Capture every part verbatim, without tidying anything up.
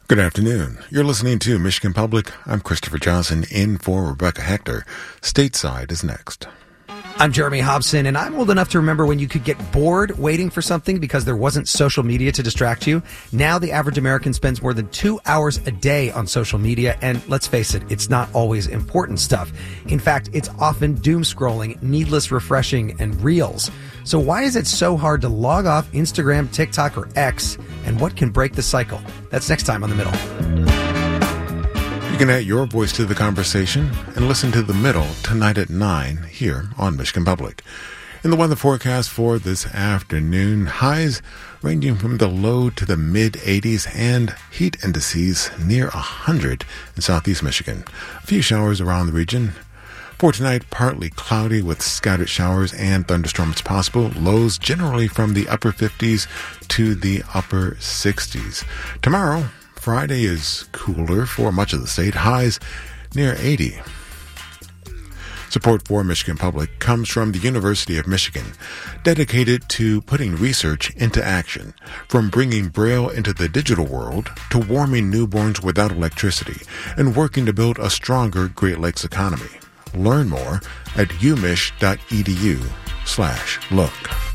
Good afternoon. You're listening to Michigan Public. I'm Christopher Johnson, in for Rebecca Hector. Stateside is next. I'm Jeremy Hobson, and I'm old enough to remember when you could get bored waiting for something because there wasn't social media to distract you. Now the average American spends more than two hours a day on social media, and let's face it, it's not always important stuff. In fact, it's often doom scrolling, needless refreshing, and reels. So why is it so hard to log off Instagram, TikTok, or X, and what can break the cycle? That's next time on The Middle. You can add your voice to the conversation and listen to The Middle tonight at nine here on Michigan Public. In the weather forecast for this afternoon, highs ranging from the low to the mid eighties and heat indices near one hundred in southeast Michigan. A few showers around the region. For tonight, partly cloudy with scattered showers and thunderstorms possible. Lows generally from the upper fifties to the upper sixties. Tomorrow, Friday, is cooler for much of the state. Highs near eighty. Support for Michigan Public comes from the University of Michigan, dedicated to putting research into action, from bringing Braille into the digital world to warming newborns without electricity and working to build a stronger Great Lakes economy. Learn more at umich.edu slash look.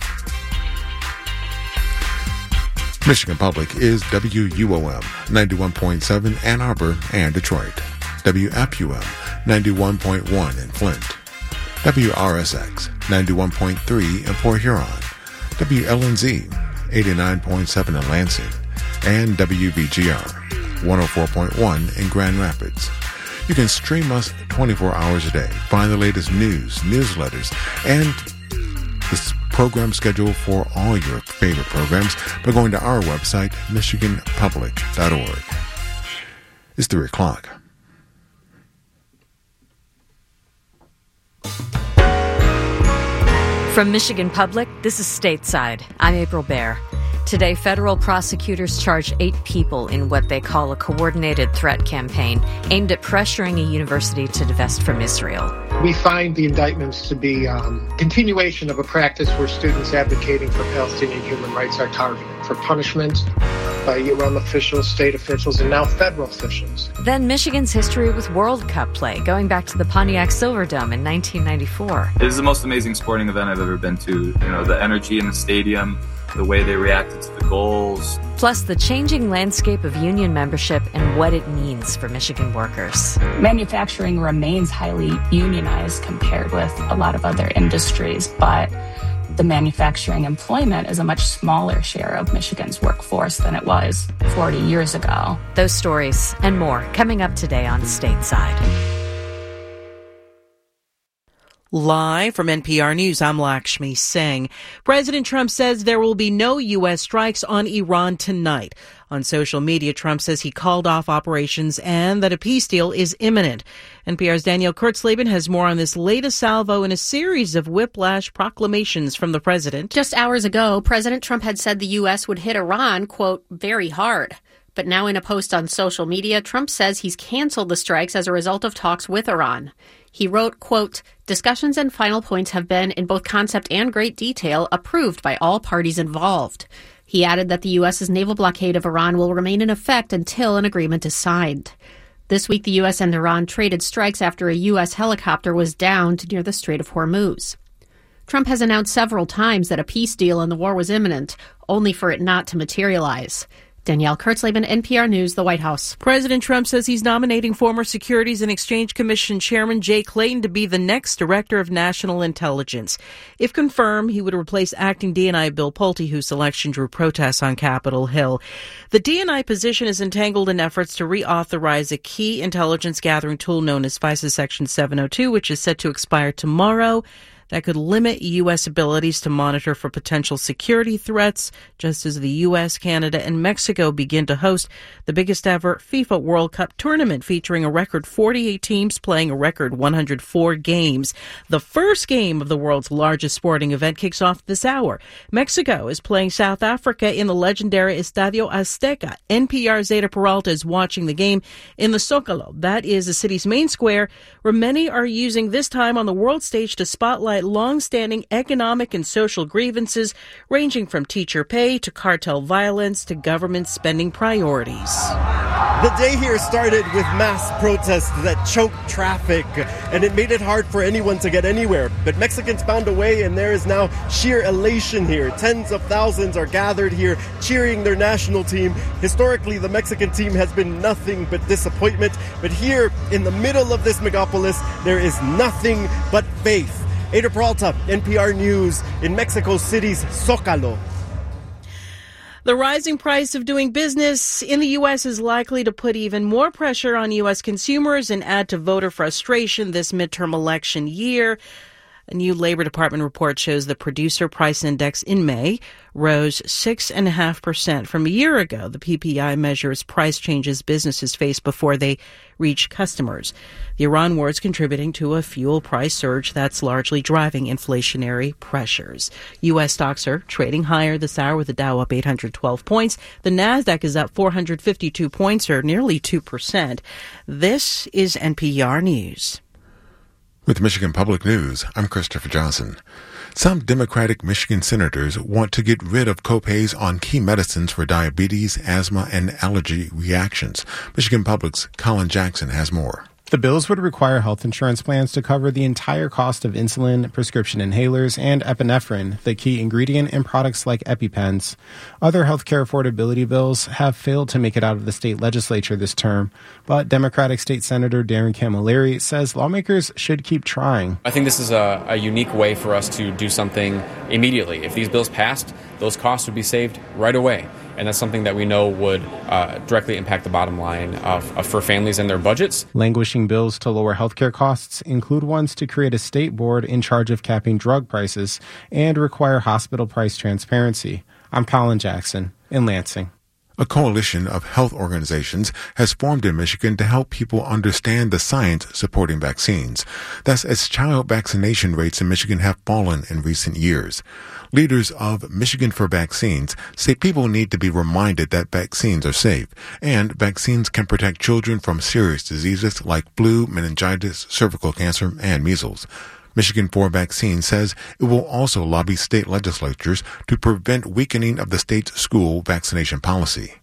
Michigan Public is W U O M ninety-one point seven Ann Arbor and Detroit, W F U M ninety-one point one in Flint, W R S X ninety-one point three in Port Huron, W L N Z eighty-nine point seven in Lansing, and W V G R one oh four point one in Grand Rapids. You can stream us twenty-four hours a day. Find the latest news, newsletters, and the program schedule for all your favorite programs by going to our website, michigan public dot org. It's three o'clock. From Michigan Public, this is Stateside. I'm April Baer. Today, federal prosecutors charged eight people in what they call a coordinated threat campaign aimed at pressuring a university to divest from Israel. We find the indictments to be um, continuation of a practice where students advocating for Palestinian human rights are targeted for punishment by U N officials, state officials, and now federal officials. Then Michigan's history with World Cup play, going back to the Pontiac Silverdome in nineteen ninety-four. It is the most amazing sporting event I've ever been to. You know, the energy in the stadium, the way they reacted to the goals. Plus the changing landscape of union membership and what it means for Michigan workers. Manufacturing remains highly unionized compared with a lot of other industries, but the manufacturing employment is a much smaller share of Michigan's workforce than it was forty years ago. Those stories and more coming up today on Stateside. Live from N P R News, I'm Lakshmi Singh. President Trump says there will be no U S strikes on Iran tonight. On social media, Trump says he called off operations and that a peace deal is imminent. N P R's Danielle Kurtzleben has more on this latest salvo in a series of whiplash proclamations from the president. Just hours ago, President Trump had said the U S would hit Iran, quote, very hard. But now in a post on social media, Trump says he's canceled the strikes as a result of talks with Iran. He wrote, quote, discussions and final points have been, in both concept and great detail, approved by all parties involved. He added that the U S's naval blockade of Iran will remain in effect until an agreement is signed. This week, the U S and Iran traded strikes after a U S helicopter was downed near the Strait of Hormuz. Trump has announced several times that a peace deal and the war was imminent, only for it not to materialize. Danielle Kurtzleben, N P R News, the White House. President Trump says he's nominating former Securities and Exchange Commission Chairman Jay Clayton to be the next Director of National Intelligence. If confirmed, he would replace acting D N I Bill Pulte, whose selection drew protests on Capitol Hill. The D N I position is entangled in efforts to reauthorize a key intelligence gathering tool known as FISA Section seven oh two, which is set to expire tomorrow. That could limit U S abilities to monitor for potential security threats, just as the U S, Canada, and Mexico begin to host the biggest ever FIFA World Cup tournament, featuring a record forty-eight teams playing a record one hundred four games. The first game of the world's largest sporting event kicks off this hour. Mexico is playing South Africa in the legendary Estadio Azteca. N P R's Zeta Peralta is watching the game in the Zócalo. That is the city's main square, where many are using this time on the world stage to spotlight long-standing economic and social grievances ranging from teacher pay to cartel violence to government spending priorities. The day here started with mass protests that choked traffic, and it made it hard for anyone to get anywhere. But Mexicans found a way, and there is now sheer elation here. Tens of thousands are gathered here, cheering their national team. Historically, the Mexican team has been nothing but disappointment. But here, in the middle of this megapolis, there is nothing but faith. Ada Peralta, N P R News, in Mexico City's Zócalo. The rising price of doing business in the U S is likely to put even more pressure on U S consumers and add to voter frustration this midterm election year. A new Labor Department report shows the Producer Price Index in May rose six point five percent from a year ago. The P P I measures price changes businesses face before they reach customers. The Iran war is contributing to a fuel price surge that's largely driving inflationary pressures. U S stocks are trading higher this hour with the Dow up eight hundred twelve points. The Nasdaq is up four hundred fifty-two points, or nearly two percent. This is N P R News. With Michigan Public News, I'm Christopher Johnson. Some Democratic Michigan senators want to get rid of copays on key medicines for diabetes, asthma, and allergy reactions. Michigan Public's Colin Jackson has more. The bills would require health insurance plans to cover the entire cost of insulin, prescription inhalers, and epinephrine, the key ingredient in products like EpiPens. Other healthcare affordability bills have failed to make it out of the state legislature this term, but Democratic State Senator Darren Camilleri says lawmakers should keep trying. I think this is a, a unique way for us to do something immediately. If these bills passed, those costs would be saved right away. And that's something that we know would uh, directly impact the bottom line of, of for families and their budgets. Languishing bills to lower healthcare costs include ones to create a state board in charge of capping drug prices and require hospital price transparency. I'm Colin Jackson in Lansing. A coalition of health organizations has formed in Michigan to help people understand the science supporting vaccines. That's as child vaccination rates in Michigan have fallen in recent years. Leaders of Michigan for Vaccines say people need to be reminded that vaccines are safe, and vaccines can protect children from serious diseases like flu, meningitis, cervical cancer, and measles. Michigan for Vaccines says it will also lobby state legislatures to prevent weakening of the state's school vaccination policy.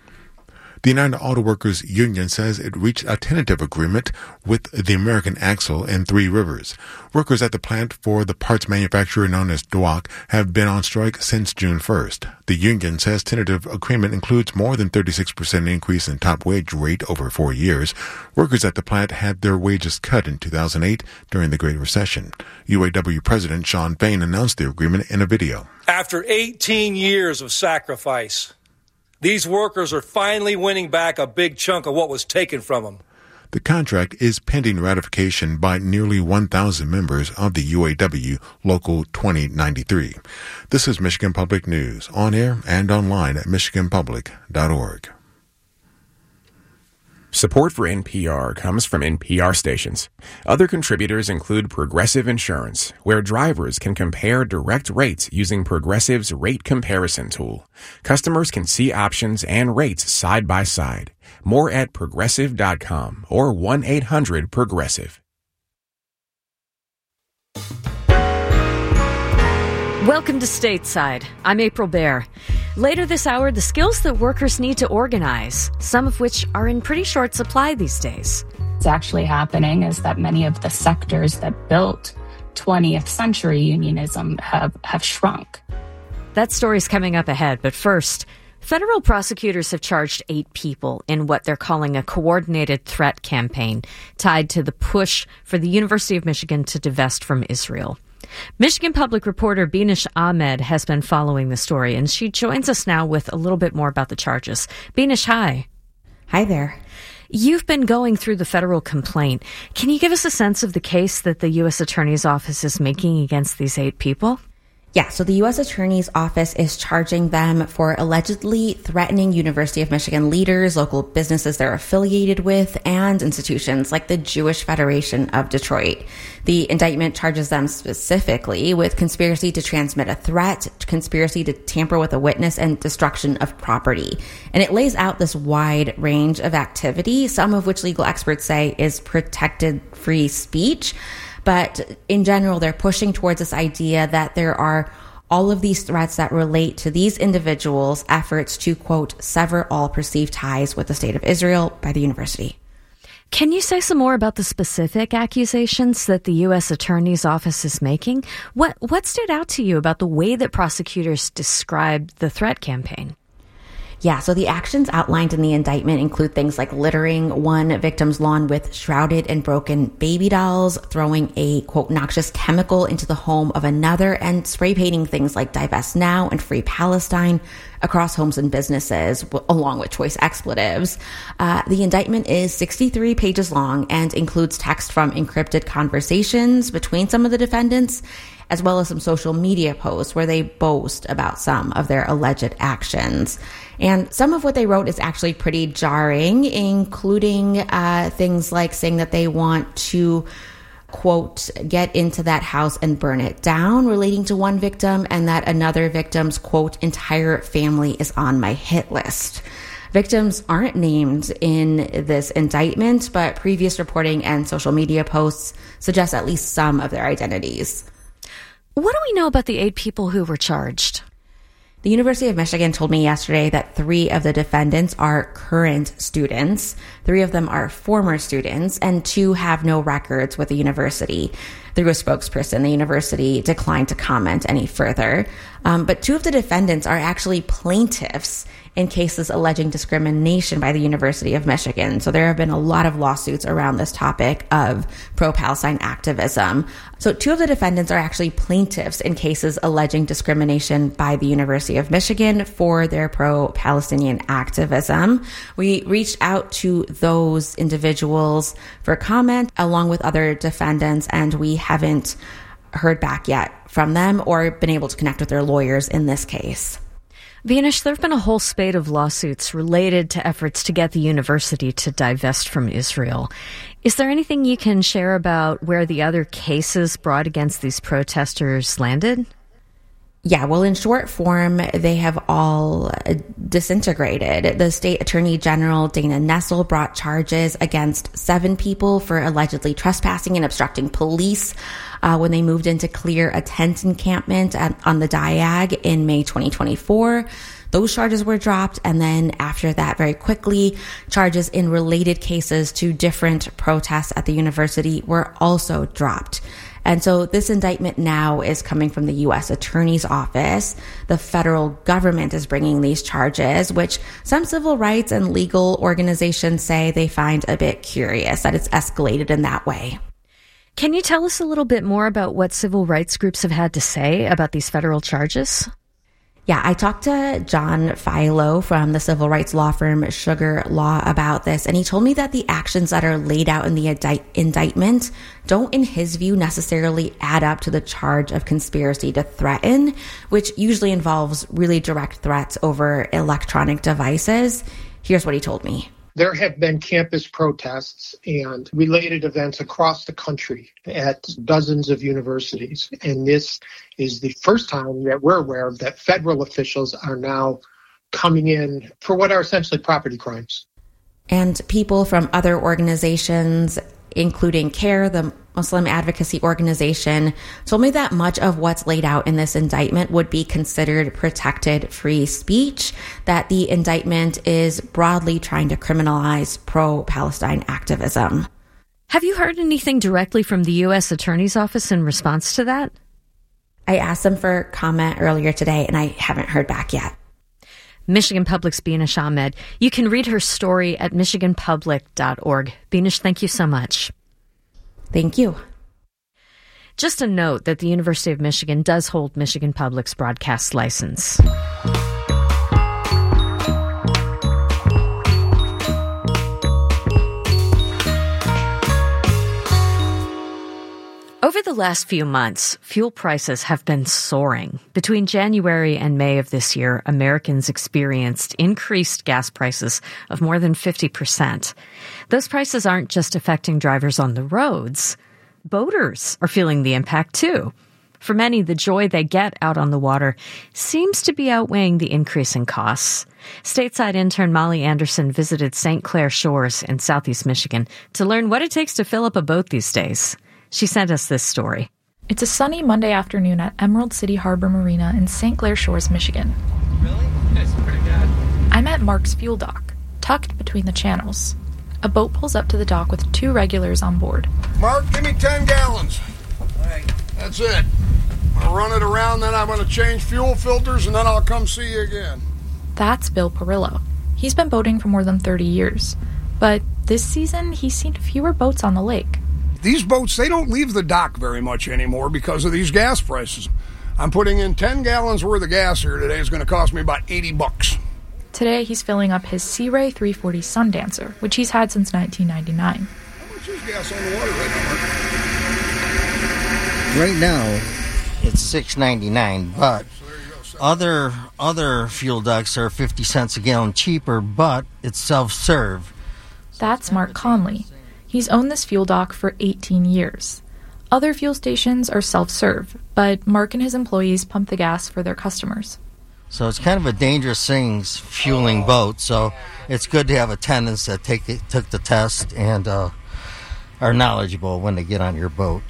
The United Auto Workers Union says it reached a tentative agreement with the American Axle in Three Rivers. Workers at the plant for the parts manufacturer known as D W A C have been on strike since June first. The union says tentative agreement includes more than thirty-six percent increase in top wage rate over four years. Workers at the plant had their wages cut in two thousand eight during the Great Recession. U A W President Sean Fain announced the agreement in a video. After eighteen years of sacrifice, these workers are finally winning back a big chunk of what was taken from them. The contract is pending ratification by nearly one thousand members of the U A W Local twenty ninety-three. This is Michigan Public News, on air and online at michigan public dot org. Support for N P R comes from N P R stations. Other contributors include Progressive Insurance, where drivers can compare direct rates using Progressive's rate comparison tool. Customers can see options and rates side by side. More at progressive dot com or one eight hundred progressive. Welcome to Stateside. I'm April Baer. Later this hour, the skills that workers need to organize, some of which are in pretty short supply these days. What's actually happening is that many of the sectors that built twentieth century unionism have, have shrunk. That story's coming up ahead, but first, federal prosecutors have charged eight people in what they're calling a coordinated threat campaign tied to the push for the University of Michigan to divest from Israel. Michigan Public reporter Beenish Ahmed has been following the story, and she joins us now with a little bit more about the charges. Beenish, hi. Hi there. You've been going through the federal complaint. Can you give us a sense of the case that the U S Attorney's Office is making against these eight people? Yeah, so the U S Attorney's Office is charging them for allegedly threatening University of Michigan leaders, local businesses they're affiliated with, and institutions like the Jewish Federation of Detroit. The indictment charges them specifically with conspiracy to transmit a threat, conspiracy to tamper with a witness, and destruction of property. And it lays out this wide range of activity, some of which legal experts say is protected free speech. But in general, they're pushing towards this idea that there are All of these threats that relate to these individuals' efforts to, quote, sever all perceived ties with the state of Israel by the university. Can you say some more about the specific accusations that the U S Attorney's Office is making? What what stood out to you about the way that prosecutors described the threat campaign? Yeah, so the actions outlined in the indictment include things like littering one victim's lawn with shrouded and broken baby dolls, throwing a, quote, noxious chemical into the home of another, and spray painting things like Divest Now and Free Palestine across homes and businesses, along with choice expletives. Uh, the indictment is sixty-three pages long and includes text from encrypted conversations between some of the defendants, as well as some social media posts where they boast about some of their alleged actions. And some of what they wrote is actually pretty jarring, including uh, things like saying that they want to, quote, get into that house and burn it down, relating to one victim, and that another victim's, quote, entire family is on my hit list. Victims aren't named in this indictment, but previous reporting and social media posts suggest at least some of their identities. What do we know about the eight people who were charged? The University of Michigan told me yesterday that three of the defendants are current students, three of them are former students, and two have no records with the university. Through a spokesperson, the university declined to comment any further. Um, but two of the defendants are actually plaintiffs in cases alleging discrimination by the University of Michigan. So there have been a lot of lawsuits around this topic of pro-Palestine activism. So two of the defendants are actually plaintiffs in cases alleging discrimination by the University of Michigan for their pro-Palestinian activism. We reached out to those individuals for comment along with other defendants, and we haven't heard back yet from them or been able to connect with their lawyers in this case. Vinesh, there have been a whole spate of lawsuits related to efforts to get the university to divest from Israel. Is there anything you can share about where the other cases brought against these protesters landed? Yeah, well, in short form, they have all disintegrated. The state attorney general, Dana Nessel, brought charges against seven people for allegedly trespassing and obstructing police uh, when they moved in to clear a tent encampment at, on the Diag in May twenty twenty-four. Those charges were dropped, and then after that, very quickly, charges in related cases to different protests at the university were also dropped. And so this indictment now is coming from the U S Attorney's Office. The federal government is bringing these charges, which some civil rights and legal organizations say they find a bit curious that it's escalated in that way. Can you tell us a little bit more about what civil rights groups have had to say about these federal charges? Yeah, I talked to John Philo from the civil rights law firm Sugar Law about this, and he told me that the actions that are laid out in the indict- indictment don't, in his view, necessarily add up to the charge of conspiracy to threaten, which usually involves really direct threats over electronic devices. Here's what he told me. There have been campus protests and related events across the country at dozens of universities. And this is the first time that we're aware of that federal officials are now coming in for what are essentially property crimes. And people from other organizations, including CARE, the Muslim advocacy organization, told me that much of what's laid out in this indictment would be considered protected free speech, that the indictment is broadly trying to criminalize pro-Palestine activism. Have you heard anything directly from the U S Attorney's Office in response to that? I asked them for comment earlier today, and I haven't heard back yet. Michigan Public's Binesh Ahmed. You can read her story at michigan public dot org. Binesh, thank you so much. Thank you. Just a note that the University of Michigan does hold Michigan Public's broadcast license. Over the last few months, fuel prices have been soaring. Between January and May of this year, Americans experienced increased gas prices of more than fifty percent. Those prices aren't just affecting drivers on the roads. Boaters are feeling the impact too. For many, the joy they get out on the water seems to be outweighing the increase in costs. Stateside intern Molly Anderson visited Saint Clair Shores in southeast Michigan to learn what it takes to fill up a boat these days. She sent us this story. It's a sunny Monday afternoon at Emerald City Harbor Marina in Saint Clair Shores, Michigan. Really? That's pretty good. I'm at Mark's fuel dock, tucked between the channels. A boat pulls up to the dock with two regulars on board. Mark, give me ten gallons. All right. That's it. I'll run it around, then I'm going to change fuel filters, and then I'll come see you again. That's Bill Perillo. He's been boating for more than thirty years. But this season, he's seen fewer boats on the lake. These boats, they don't leave the dock very much anymore because of these gas prices. I'm putting in ten gallons worth of gas here today. It's going to cost me about eighty bucks. Today, he's filling up his Sea Ray three forty Sundancer, which he's had since nineteen ninety-nine. How much is gas on the water right now, Mark? Right now, it's six ninety-nine, but other other fuel docks are fifty cents a gallon cheaper, but it's self-serve. That's Mark Conley. He's owned this fuel dock for eighteen years. Other fuel stations are self-serve, but Mark and his employees pump the gas for their customers. So it's kind of a dangerous thing, fueling boats, so it's good to have attendants that take it, took the test and uh, are knowledgeable when they get on your boat.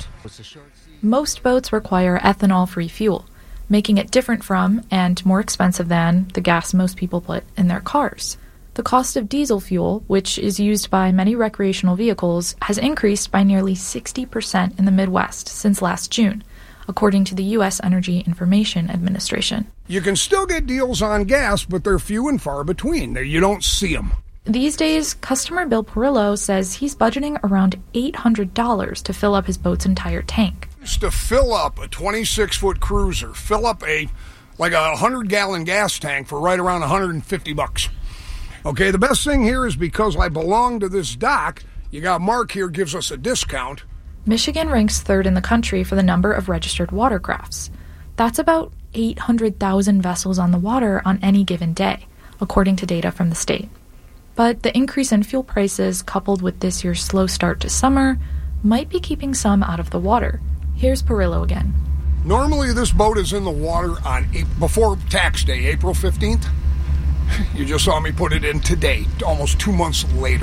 Most boats require ethanol-free fuel, making it different from and more expensive than the gas most people put in their cars. The cost of diesel fuel, which is used by many recreational vehicles, has increased by nearly sixty percent in the Midwest since last June, according to the U S Energy Information Administration. You can still get deals on gas, but they're few and far between. You don't see them. These days, customer Bill Perillo says he's budgeting around eight hundred dollars to fill up his boat's entire tank. Just to fill up a twenty-six foot cruiser, fill up a like a one hundred gallon gas tank for right around one hundred fifty bucks. Okay, the best thing here is because I belong to this dock, you got Mark here gives us a discount. Michigan ranks third in the country for the number of registered watercrafts. That's about eight hundred thousand vessels on the water on any given day, according to data from the state. But the increase in fuel prices, coupled with this year's slow start to summer, might be keeping some out of the water. Here's Perillo again. Normally this boat is in the water on before tax day, April fifteenth. You just saw me put it in today, almost two months later.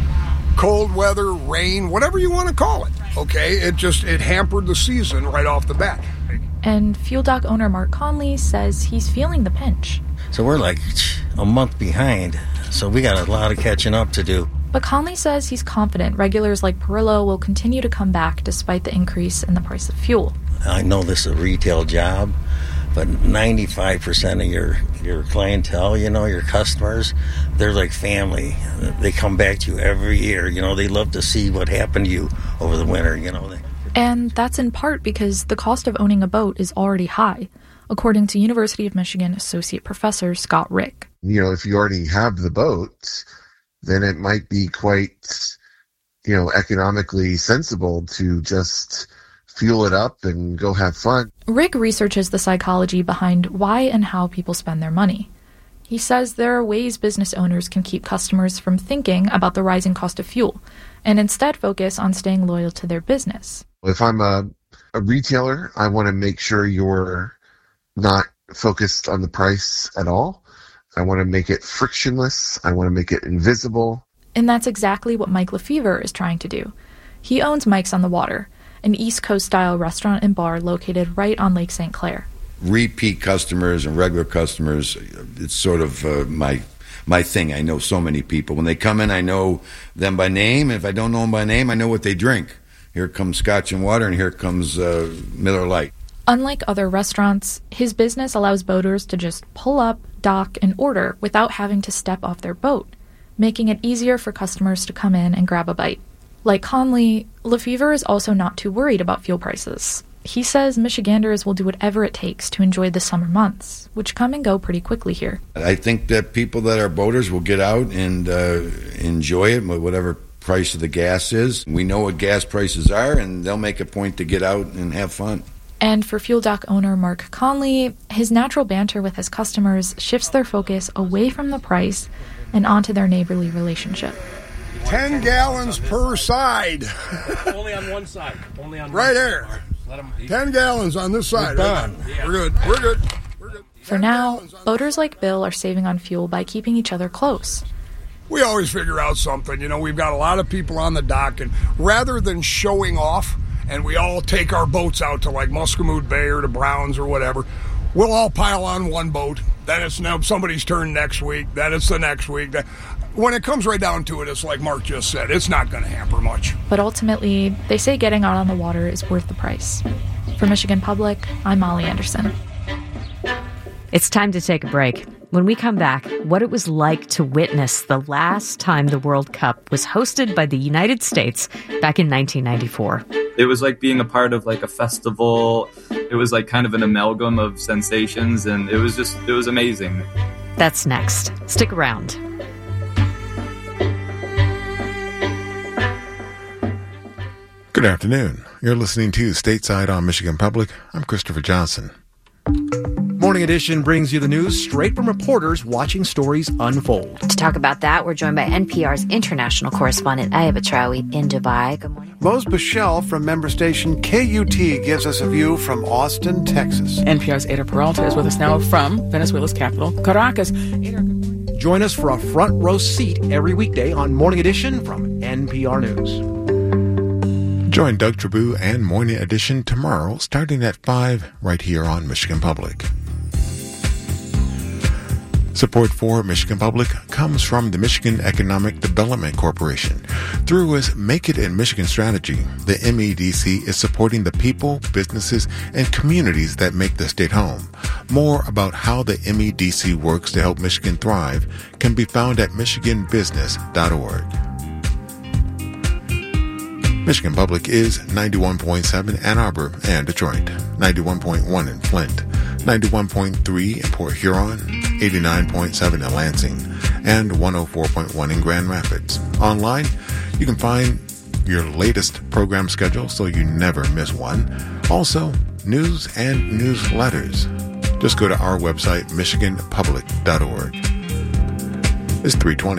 Cold weather, rain, whatever you want to call it. Okay, it just, it hampered the season right off the bat. And fuel dock owner Mark Conley says he's feeling the pinch. So we're like a month behind, so we got a lot of catching up to do. But Conley says he's confident regulars like Perillo will continue to come back despite the increase in the price of fuel. I know this is a retail job, but ninety-five percent of your, your clientele, you know, your customers, they're like family. They come back to you every year. You know, they love to see what happened to you over the winter, you know. And that's in part because the cost of owning a boat is already high, according to University of Michigan Associate Professor Scott Rick. You know, if you already have the boat, then it might be quite, you know, economically sensible to just fuel it up and go have fun. Rick researches the psychology behind why and how people spend their money. He says there are ways business owners can keep customers from thinking about the rising cost of fuel and instead focus on staying loyal to their business. If I'm a, a retailer, I want to make sure you're not focused on the price at all. I want to make it frictionless. I want to make it invisible. And that's exactly what Mike Lefevre is trying to do. He owns Mike's on the Water, an East Coast-style restaurant and bar located right on Lake Saint Clair. Repeat customers and regular customers, it's sort of uh, my my thing. I know so many people. When they come in, I know them by name. If I don't know them by name, I know what they drink. Here comes Scotch and water, and here comes uh, Miller Lite. Unlike other restaurants, his business allows boaters to just pull up, dock, and order without having to step off their boat, making it easier for customers to come in and grab a bite. Like Conley, Lefevre is also not too worried about fuel prices. He says Michiganders will do whatever it takes to enjoy the summer months, which come and go pretty quickly here. I think that people that are boaters will get out and uh, enjoy it, whatever price of the gas is. We know what gas prices are, and they'll make a point to get out and have fun. And for fuel dock owner Mark Conley, his natural banter with his customers shifts their focus away from the price and onto their neighborly relationship. Ten gallons per side. Only on one side. Only on right one there. Side. Let him, Ten gallons on this side. Right? Yeah. We're good. We're good. We're good. For now, boaters like Bill are saving on fuel by keeping each other close. We always figure out something. You know, we've got a lot of people on the dock, and rather than showing off and we all take our boats out to like Muscatine Bay or to Browns or whatever, we'll all pile on one boat. Then it's now somebody's turn next week. Then it's the next week. When it comes right down to it, it's like Mark just said, it's not going to hamper much. But ultimately, they say getting out on the water is worth the price. For Michigan Public, I'm Molly Anderson. It's time to take a break. When we come back, what it was like to witness the last time the World Cup was hosted by the United States back in nineteen ninety-four. It was like being a part of like a festival. It was like kind of an amalgam of sensations, and it was just, it was amazing. That's next. Stick around. Good afternoon. You're listening to Stateside on Michigan Public. I'm Christopher Johnson. Morning Edition brings you the news straight from reporters watching stories unfold. To talk about that, we're joined by N P R's international correspondent, Ayaba Traoui, in Dubai. Good morning. Mose Bichelle from member station K U T gives us a view from Austin, Texas. N P R's Ada Peralta is with us now from Venezuela's capital, Caracas. Ada, join us for a front row seat every weekday on Morning Edition from N P R News. Join Doug Trabue and Morning Edition tomorrow starting at five right here on Michigan Public. Support for Michigan Public comes from the Michigan Economic Development Corporation. Through its Make It in Michigan strategy, the M E D C is supporting the people, businesses, and communities that make the state home. More about how the M E D C works to help Michigan thrive can be found at michigan business dot org. Michigan Public is ninety-one point seven Ann Arbor and Detroit, ninety-one point one in Flint, ninety-one point three in Port Huron, eighty-nine point seven in Lansing, and one oh four point one in Grand Rapids. Online, you can find your latest program schedule so you never miss one. Also, news and newsletters. Just go to our website, michigan public dot org. It's three twenty.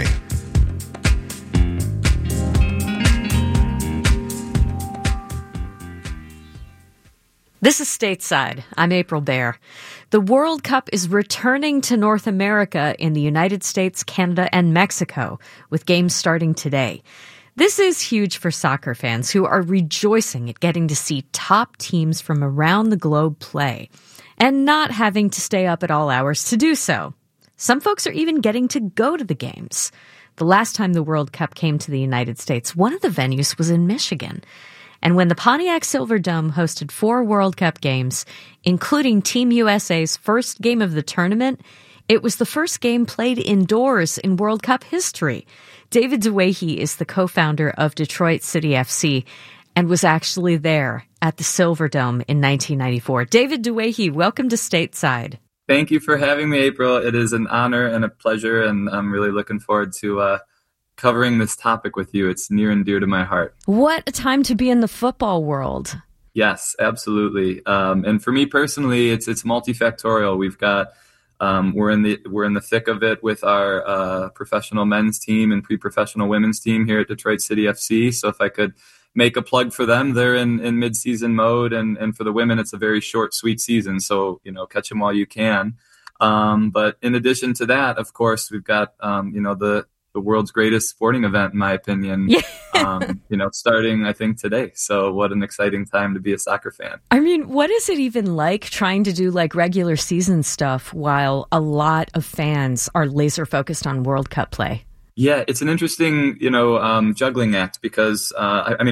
This is Stateside. I'm April Baer. The World Cup is returning to North America in the United States, Canada, and Mexico, with games starting today. This is huge for soccer fans who are rejoicing at getting to see top teams from around the globe play, and not having to stay up at all hours to do so. Some folks are even getting to go to the games. The last time the World Cup came to the United States, one of the venues was in Michigan. And when the Pontiac Silverdome hosted four World Cup games, including Team U S A's first game of the tournament, it was the first game played indoors in World Cup history. David Dewey is the co-founder of Detroit City F C and was actually there at the Silverdome in nineteen ninety-four. David Dewey, welcome to Stateside. Thank you for having me, April. It is an honor and a pleasure, and I'm really looking forward to uh, covering this topic with you. It's near and dear to my heart. What a time to be in the football world. Yes, absolutely. Um, and for me personally, it's it's multifactorial. We've got um, we're in the we're in the thick of it with our uh, professional men's team and pre-professional women's team here at Detroit City F C. So if I could make a plug for them, they're in, in mid-season mode, and and for the women, it's a very short, sweet season. So you know, catch them while you can. Um, but in addition to that, of course, we've got um, you know the the world's greatest sporting event, in my opinion, yeah. um, you know, starting, I think, today. So what an exciting time to be a soccer fan. I mean, what is it even like trying to do like regular season stuff while a lot of fans are laser focused on World Cup play? Yeah, it's an interesting, you know, um, juggling act because, uh, I, I mean,